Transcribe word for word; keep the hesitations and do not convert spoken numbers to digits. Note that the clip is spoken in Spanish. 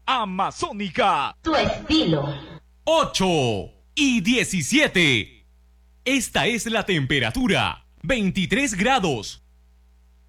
Amazónica. Tu estilo. ocho y diecisiete. Esta es la temperatura. veintitrés grados.